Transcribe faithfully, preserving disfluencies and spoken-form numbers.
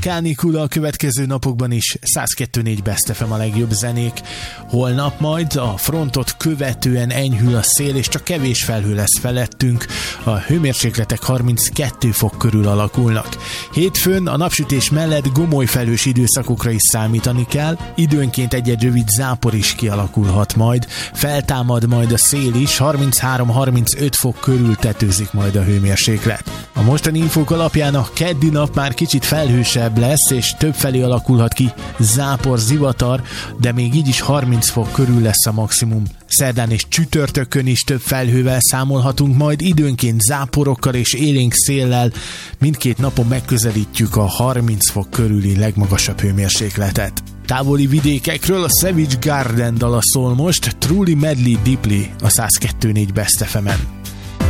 Kánikula a következő napokban is, száz kettő négy Best ef em a legjobb zenék. Holnap majd a frontot követően enyhül a szél, és csak kevés felhő lesz felettünk. A hőmérsékletek harminckettő fok körül alakulnak. Hétfőn a napsütés mellett gomoly felhős időszakokra is számítani kell, időnként egy-egy rövid zápor is kialakulhat majd. Feltámad majd a szél is, harminchárom-harmincöt fok körül tetőzik majd a hőmérséklet. A mostani infók alapján a keddi nap már kicsit felhősebb lesz, és többfelé alakulhat ki zápor, zivatar, de még így is harminc fok körül lesz a maximum. Szerdán és csütörtökön is több felhővel számolhatunk, majd időnként záporokkal és élénk széllel. Mindkét napon megközelítjük a harminc fok körüli legmagasabb hőmérsékletet. Távoli vidékekről a Savage Garden dala szól most, Truly Madly Deeply a száz kettő négy Best ef emen.